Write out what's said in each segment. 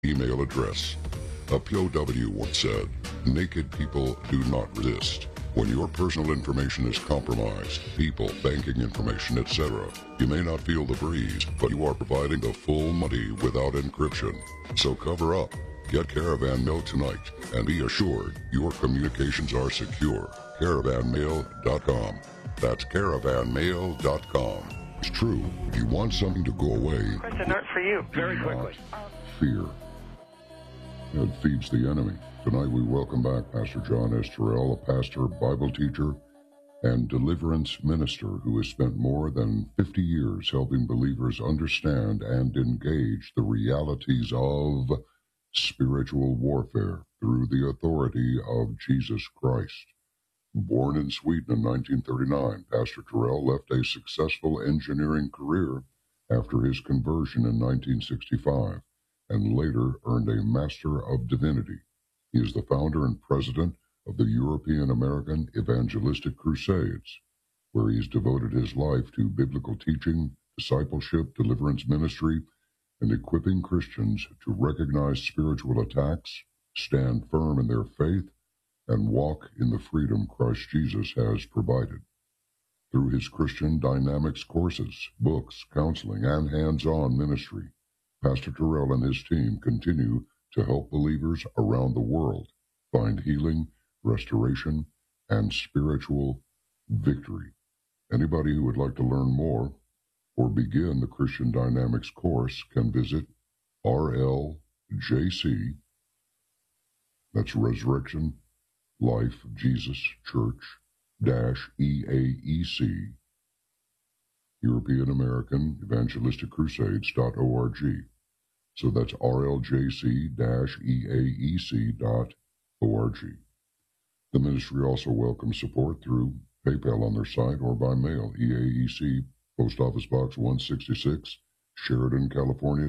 email address. A POW once said, "Naked people do not resist." When your personal information is compromised, people, banking information, etc., you may not feel the breeze, but you are providing the full money without encryption. So cover up. Get Caravan Mail tonight and be assured your communications are secure. Caravanmail.com. That's caravanmail.com. It's true. If you want something to go away, Question not for you. Very quickly. Fear. It feeds the enemy. Tonight we welcome back Pastor John S. Terrell, a pastor, Bible teacher, and deliverance minister who has spent more than 50 years helping believers understand and engage the realities of spiritual warfare through the authority of Jesus Christ. Born in Sweden in 1939, Pastor Terrell left a successful engineering career after his conversion in 1965 and later earned a Master of Divinity. He is the founder and president of the European American Evangelistic Crusades, where he's devoted his life to biblical teaching, discipleship, deliverance ministry, and equipping Christians to recognize spiritual attacks, stand firm in their faith, and walk in the freedom Christ Jesus has provided. Through his Christian Dynamics courses, books, counseling, and hands-on ministry, Pastor Terrell and his team continue to help believers around the world find healing, restoration, and spiritual victory. Anybody who would like to learn more or begin the Christian Dynamics course can visit RLJC, that's Resurrection Life Jesus Church -EAEC, European American Evangelistic Crusades.org. So that's RLJC-EAEC.org. The ministry also welcomes support through PayPal on their site or by mail. EAEC, Post Office Box 166, Sheridan, California,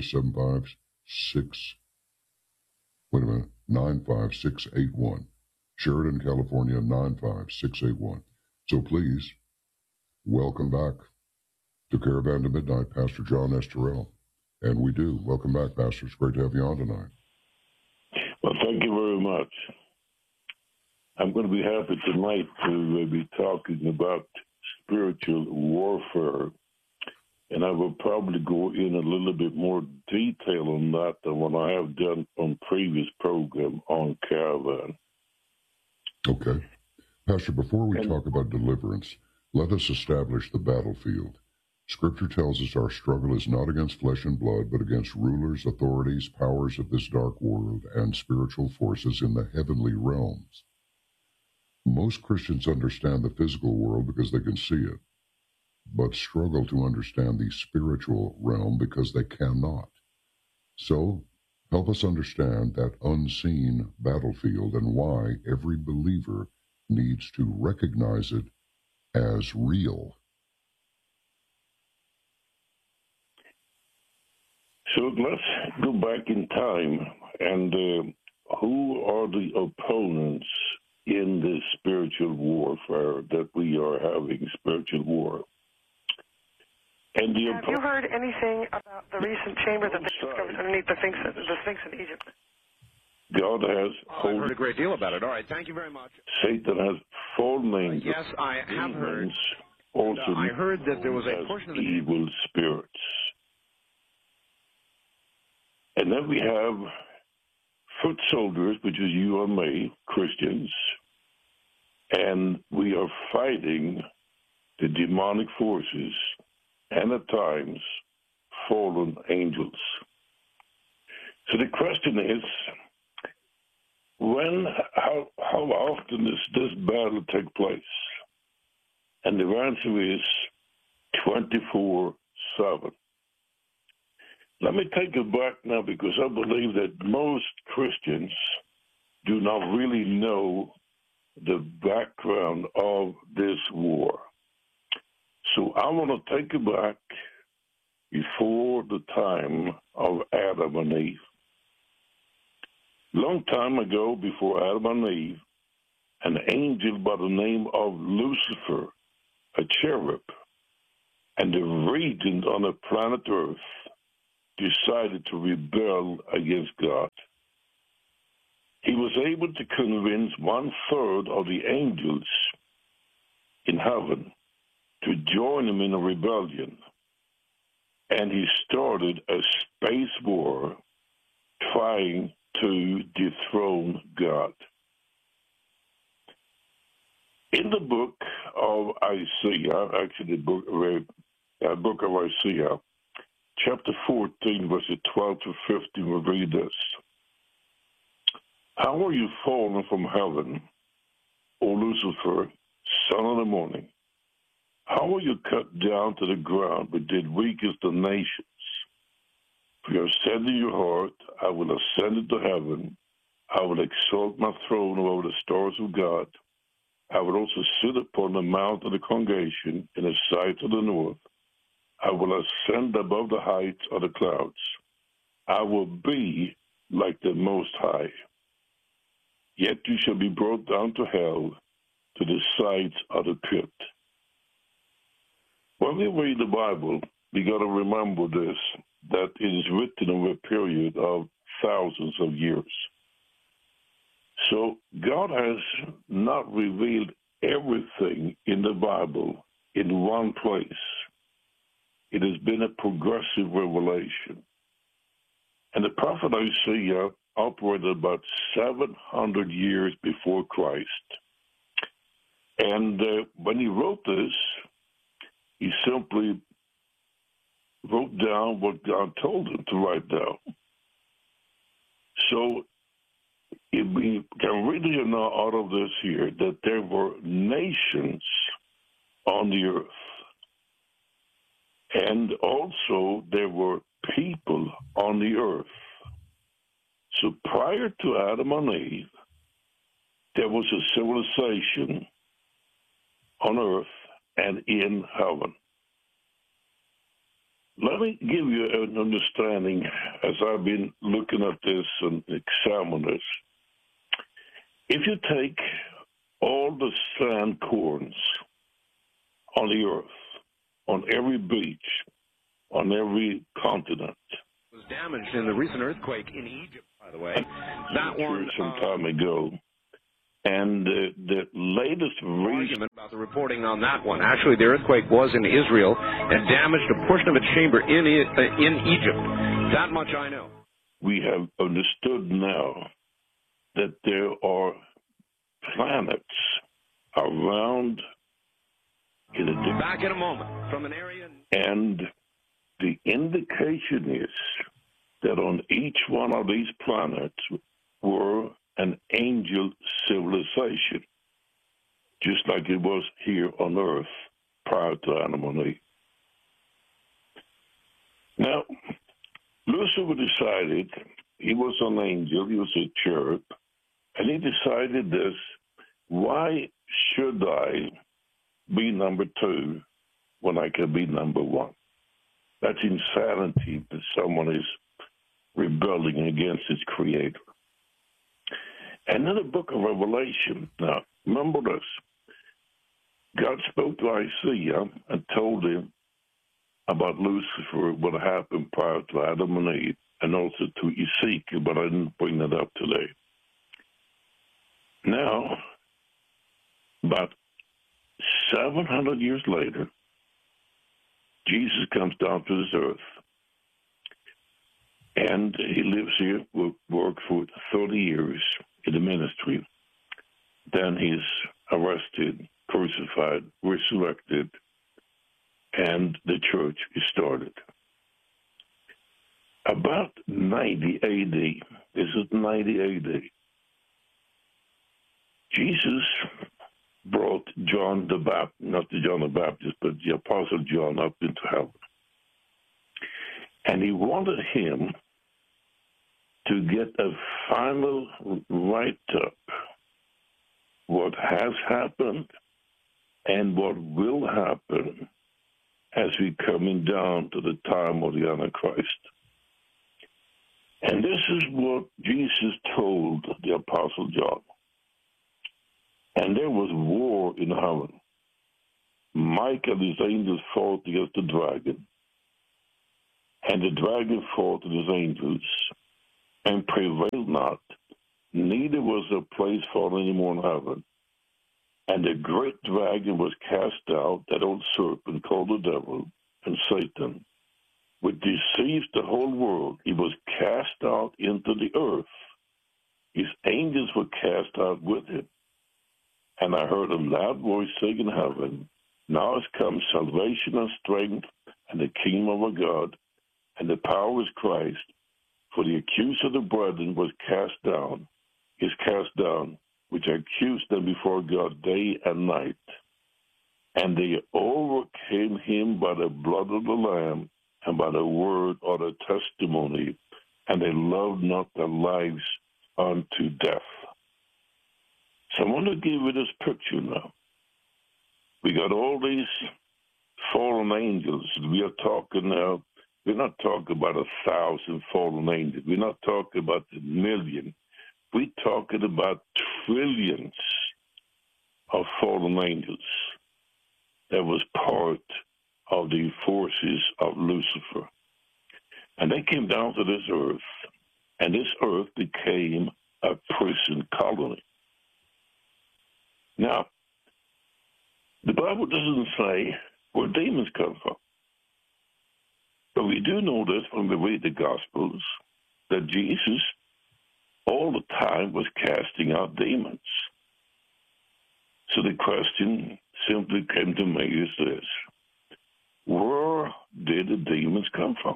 95681. Sheridan, California, 95681. So please, welcome back to Caravan to Midnight, Pastor John S. Terrell. And we do. Welcome back, Pastor. It's great to have you on tonight. Well, thank you very much. I'm going to be happy tonight to be talking about spiritual warfare. And I will probably go in a little bit more detail on that than what I have done on previous program on Caravan. Okay. Pastor, before we talk about deliverance, let us establish the battlefield. Scripture tells us our struggle is not against flesh and blood, but against rulers, authorities, powers of this dark world, and spiritual forces in the heavenly realms. Most Christians understand the physical world because they can see it, but struggle to understand the spiritual realm because they cannot. So, help us understand that unseen battlefield and why every believer needs to recognize it as real. So let's go back in time and who are the opponents in this spiritual warfare that we are having, spiritual war? And Have you heard anything about the recent chamber that they discovered underneath the Sphinx in Egypt? God has I've heard a great deal about it. All right, thank you very much. Satan has fallen angels. Yes, I have heard. Also, I heard that there was a portion of the evil spirits. And then we have foot soldiers, which is you and me, Christians, and we are fighting the demonic forces and at times fallen angels. So the question is, how often does this battle take place? And the answer is 24/7. Let me take it back now because I believe that most Christians do not really know the background of this war. So I want to take it back before the time of Adam and Eve. Long time ago, before Adam and Eve, an angel by the name of Lucifer, a cherub, and the regent on the planet Earth, decided to rebel against God, he was able to convince 1/3 of the angels in heaven to join him in a rebellion. And he started a space war trying to dethrone God. In the book of Isaiah, actually the book of Isaiah, chapter 14, verses 12 to 15, we read this. How are you fallen from heaven, O Lucifer, son of the morning? How are you cut down to the ground, but did weakest the nations? For you have said in your heart, I will ascend into heaven. I will exalt my throne over the stars of God. I will also sit upon the mount of the congregation in the sight of the north. I will ascend above the heights of the clouds. I will be like the Most High. Yet you shall be brought down to hell, to the sides of the pit. When we read the Bible, we got to remember this, that it is written over a period of thousands of years. So God has not revealed everything in the Bible in one place. It has been a progressive revelation. And the prophet Isaiah operated about 700 years before Christ. And when he wrote this, he simply wrote down what God told him to write down. So we can read here now out of this here that there were nations on the earth. And also there were people on the earth. So prior to Adam and Eve, there was a civilization on earth and in heaven. Let me give you an understanding as I've been looking at this and examining this. If you take all the sand corns on the earth, on every beach, on every continent. It was damaged in the recent earthquake in Egypt, by the way. That one some time ago. And the latest argument about the reporting on that one. Actually, the earthquake was in Israel and damaged a portion of a chamber in Egypt. That much I know. We have understood now that there are planets around back in a moment from an area. And the indication is that on each one of these planets were an angel civilization, just like it was here on Earth prior to Adam and Eve. Now, Lucifer decided he was an angel, he was a cherub, and he decided this: why should I be number two when I can be number one? That's insanity that someone is rebelling against his creator. And in the book of Revelation, now remember this, God spoke to Isaiah and told him about Lucifer, what happened prior to Adam and Eve, and also to Ezekiel, but I didn't bring that up today. Now, about 700 years later, Jesus comes down to this earth, and he lives here, will work for 30 years in the ministry. Then he's arrested, crucified, resurrected, and the church is started. About 90 A.D., this is 90 A.D., Jesus brought John the Baptist, not the John the Baptist, but the Apostle John up into heaven. And he wanted him to get a final write-up, what has happened and what will happen as we coming down to the time of the Antichrist. And this is what Jesus told the Apostle John. And there was war in heaven. Michael and his angels fought against the dragon. And the dragon fought with his angels, and prevailed not, neither was a place for any more in heaven. And the great dragon was cast out, that old serpent called the devil and Satan, which deceives the whole world. He was cast out into the earth. His angels were cast out with him. And I heard a loud voice saying in heaven, Now has come salvation and strength, and the kingdom of our God, and the power of Christ. For the accuser of the brethren is cast down, which accused them before God day and night. And they overcame him by the blood of the Lamb and by the word or the testimony, and they loved not their lives unto death. So I want to give you this picture now. We got all these fallen angels. We are talking now. We're not talking about 1,000 fallen angels. We're not talking about a million. We're talking about trillions of fallen angels that was part of the forces of Lucifer. And they came down to this earth, and this earth became a prison colony. Now, the Bible doesn't say where demons come from. But we do know this when we read the Gospels, that Jesus all the time was casting out demons. So the question simply came to me is this: where did the demons come from?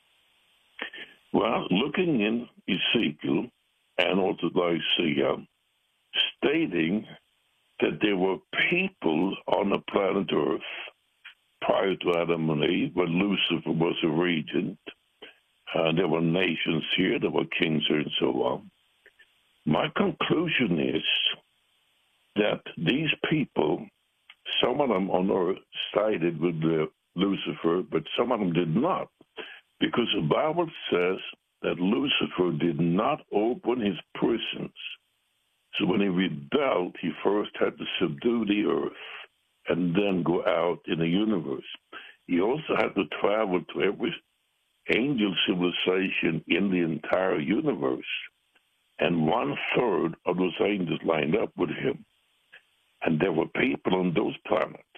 Well, looking in Ezekiel and also Isaiah, stating that there were people on the planet Earth prior to Adam and Eve, when Lucifer was a regent. There were nations here, there were kings here, and so on. My conclusion is that these people, some of them on earth sided with Lucifer, but some of them did not, because the Bible says that Lucifer did not open his prisons. So when he rebelled, he first had to subdue the earth and then go out in the universe. He also had to travel to every angel civilization in the entire universe. And 1/3 of those angels lined up with him. And there were people on those planets.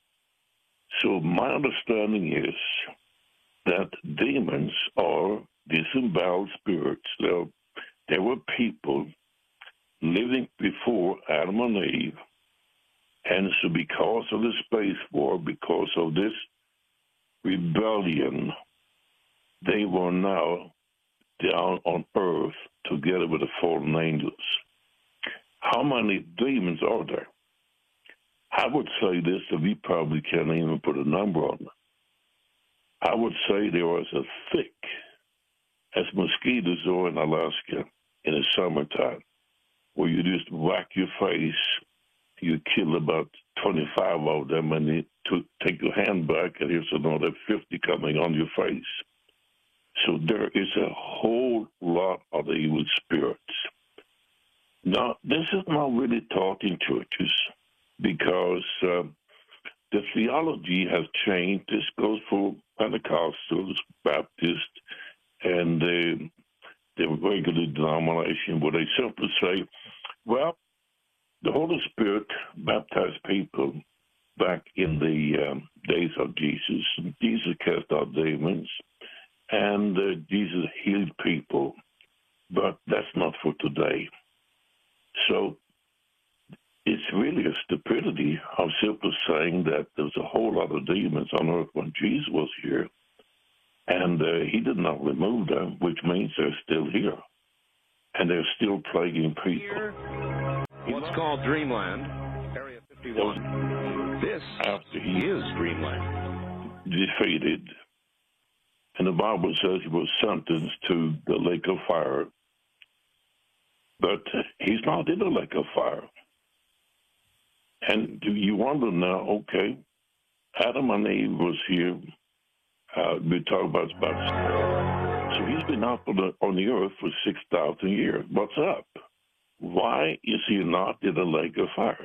So my understanding is that demons are disemboweled spirits. There were people living before Adam and Eve. And so because of the space war, because of this rebellion, they were now down on earth together with the fallen angels. How many demons are there? I would say this, that we probably can't even put a number on them. I would say there was as thick as mosquitoes are in Alaska in the summertime, where you just whack your face. You kill about 25 of them, and you take your hand back, and here's another 50 coming on your face. So there is a whole lot of evil spirits. Now, this is not really taught in churches, because the theology has changed. This goes for Pentecostals, Baptists, and the regular denomination, where they simply say, well, the Holy Spirit baptized people back in the days of Jesus. Jesus cast out demons, and Jesus healed people, but that's not for today. So it's really a stupidity of simply saying that there's a whole lot of demons on earth when Jesus was here, and he did not remove them, which means they're still here, and they're still plaguing people. What's called Dreamland, Area 51. This is Dreamland. Defeated. And the Bible says he was sentenced to the lake of fire. But he's not in the lake of fire. And do you wonder now, okay, Adam and Eve was here. We talk about so he's been out on the earth for 6,000 years. What's up? Why is he not in the lake of fire?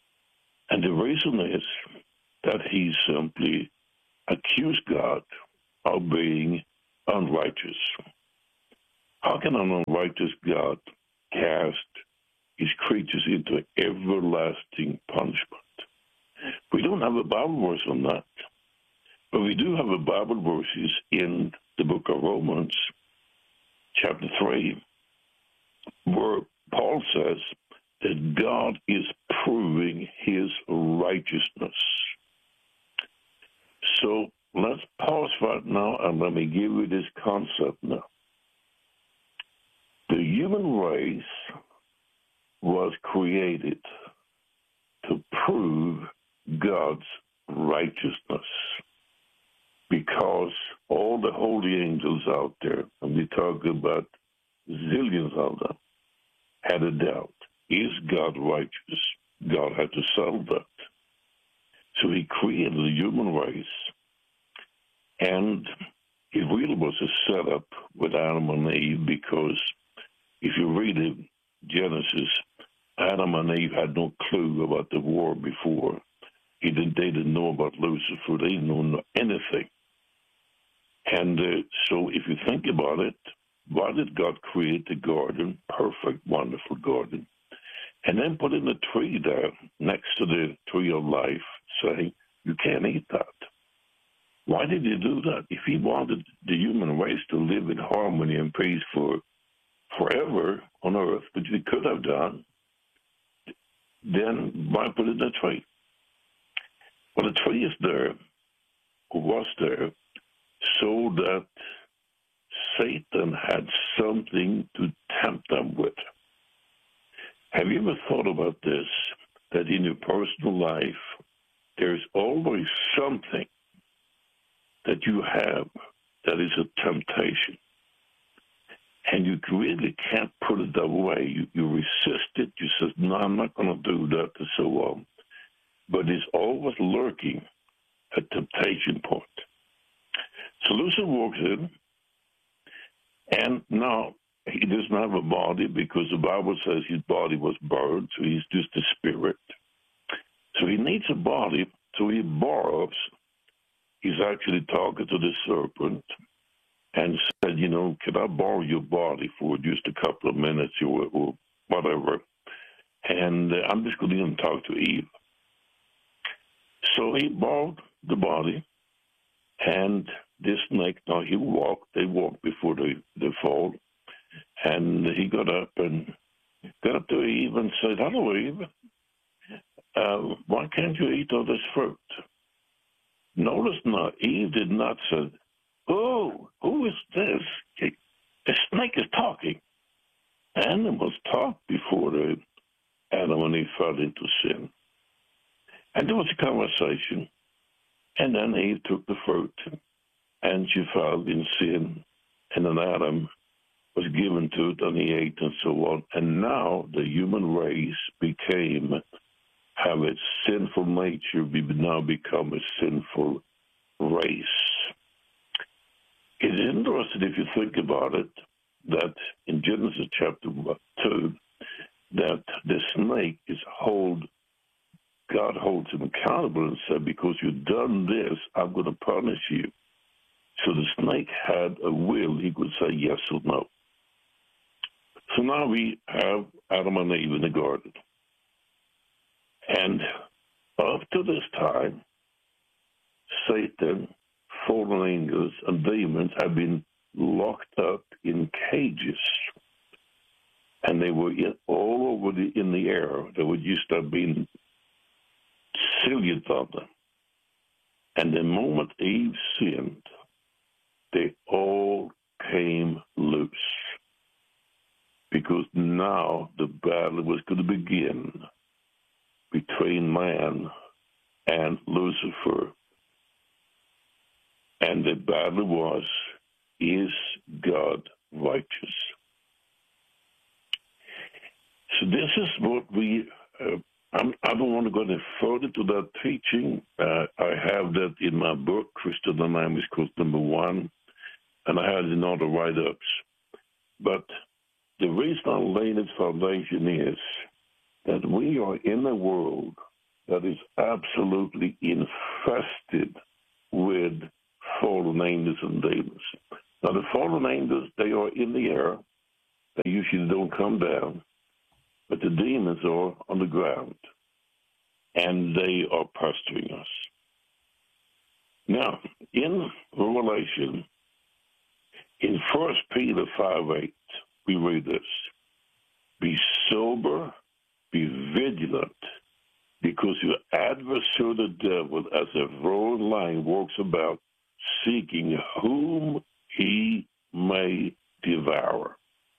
And the reason is that he simply accused God are being unrighteous. How can an unrighteous God cast his creatures into everlasting punishment? We don't have a Bible verse on that, but we do have a Bible verses in the book of Romans, chapter 3, where Paul says that God is proving his righteousness. So let's pause right now and let me give you this concept now. The human race was created to prove God's righteousness, because all the holy angels out there, and we talk about zillions of them, had a doubt. Is God righteous? God had to solve that. So he created the human race, and it really was a setup with Adam and Eve, because if you read it, Genesis, Adam and Eve had no clue about the war before. They didn't know about Lucifer. They didn't know anything. And so if you think about it, why did God create the garden, perfect, wonderful garden, and then put in a tree there next to the tree of life, saying, you can't eat that? Why did he do that? If he wanted the human race to live in harmony and peace forever on earth, which he could have done, then why put it in a tree? Well, the tree is there, or was there, so that Satan had something to tempt them with. Have you ever thought about this, that in your personal life, there's always something that you have that is a temptation, and you really can't put it away. You resist it. You say, no, I'm not going to do that, and so on. But it's always lurking a temptation point. So Lucifer walks in, and now he doesn't have a body, because the Bible says his body was burned, so he's just a spirit. So he needs a body, so he borrows. He's actually talking to the serpent and said, can I borrow your body for just a couple of minutes or whatever? And I'm just going to talk to Eve. So he borrowed the body, and this snake, now they walked before the fall, and he got up to Eve and said, hello, Eve, why can't you eat all this fruit? Notice now, Eve did not say, oh, who is this? The snake is talking. Animals talk before Adam and Eve fell into sin. And there was a conversation, and then Eve took the fruit, and she fell in sin, and then Adam was given to it, and he ate, and so on. And now the human race have a sinful nature. We now become a sinful race. It's interesting, if you think about it, that in Genesis chapter 2, that the snake God holds him accountable and said, because you've done this, I'm going to punish you. So the snake had a will. He could say yes or no. So now we have Adam and Eve in the garden. And up to this time, Satan, fallen angels, and demons have been locked up in cages. And they were all over in the air. There would used to have been zillions of them. And the moment Eve sinned, they all came loose. Because now the battle was going to begin between man and Lucifer. And the battle was, is God righteous? So this is what we, I don't want to go any further to that teaching. I have that in my book, Christian Dynamics Course number 1, and I have it in all the write-ups. But the reason I'm laying its foundation is that we are in a world that is absolutely infested with fallen angels and demons. Now, the fallen angels, they are in the air. They usually don't come down. But the demons are on the ground. And they are pestering us. Now, in Revelation, in 1 Peter 5:8, we read this. Be sober, be vigilant, because your adversary, the devil, as a roaring lion, walks about seeking whom he may devour.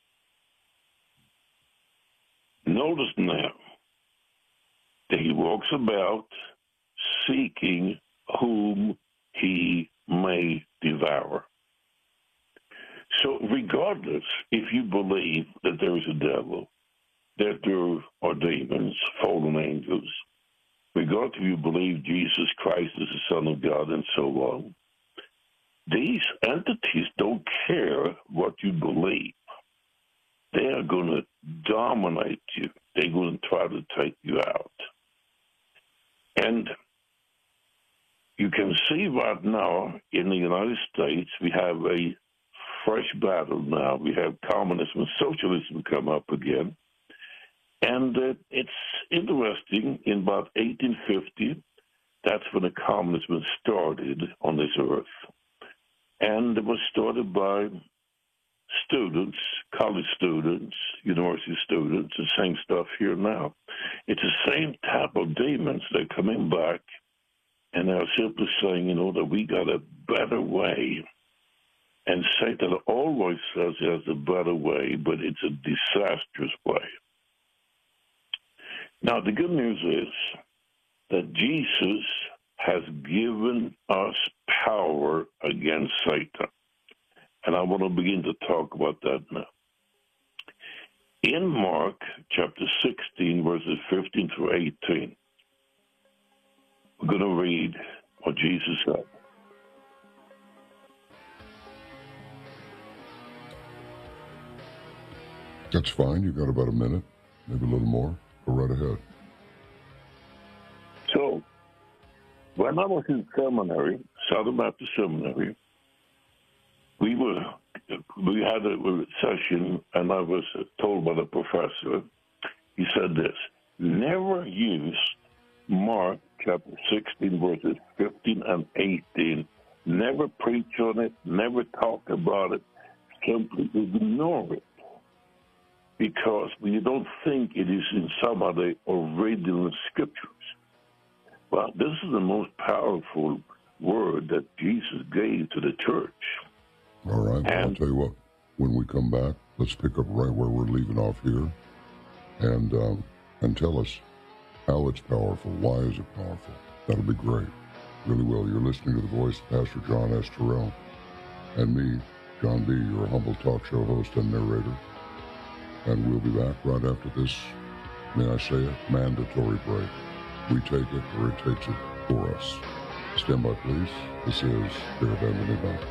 Notice now that he walks about seeking whom he may devour. So regardless if you believe that there is a devil, that there are demons, fallen angels, regardless if you believe Jesus Christ is the Son of God and so on, these entities don't care what you believe. They are going to dominate you. They're going to try to take you out. And you can see right now in the United States, we have a fresh battle now. We have communism and socialism come up again. And it's interesting, in about 1850, that's when the communism started on this earth. And it was started by students, college students, university students, the same stuff here now. It's the same type of demons that are coming back, and they're simply saying, that we got a better way. And Satan always says he has a better way, but it's a disastrous way. Now, the good news is that Jesus has given us power against Satan. And I want to begin to talk about that now. In Mark chapter 16, verses 15 through 18, we're going to read what Jesus said. That's fine. You've got about a minute, maybe a little more. Go right ahead. So, when I was in seminary, Southern Baptist Seminary, we had a session, and I was told by the professor, he said this: never use Mark chapter 16, verses 15 and 18. Never preach on it, never talk about it, simply ignore it. Because you don't think it is in some of the original scriptures. Well, this is the most powerful word that Jesus gave to the church. All right, well, I'll tell you what, when we come back, let's pick up right where we're leaving off here and tell us how it's powerful, why is it powerful. That'll be great. Really will. You're listening to the voice of Pastor John S. Terrell and me, John B., your humble talk show host and narrator. And we'll be back right after this, may I say it, mandatory break. We take it or it takes it for us. Stand by, please. This is Caravan to Midnight.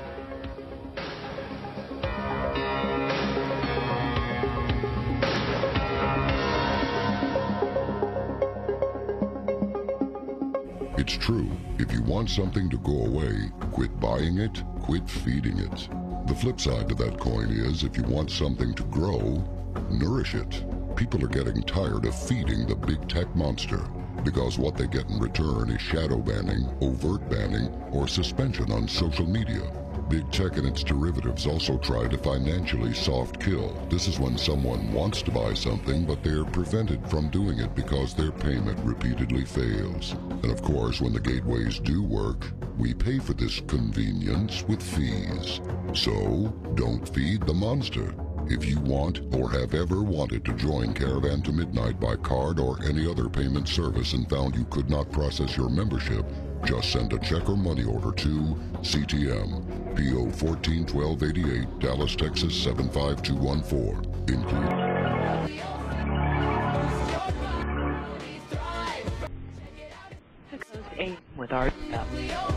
It's true. If you want something to go away, quit buying it, quit feeding it. The flip side to that coin is if you want something to grow, nourish it. People are getting tired of feeding the big tech monster because what they get in return is shadow banning, overt banning, or suspension on social media. Big tech and its derivatives also try to financially soft kill. This is when someone wants to buy something, but they're prevented from doing it because their payment repeatedly fails. And of course, when the gateways do work, we pay for this convenience with fees. So, don't feed the monster. If you want or have ever wanted to join Caravan to Midnight by card or any other payment service and found you could not process your membership, just send a check or money order to CTM, P.O. 141288, Dallas, Texas 75214. Include. With our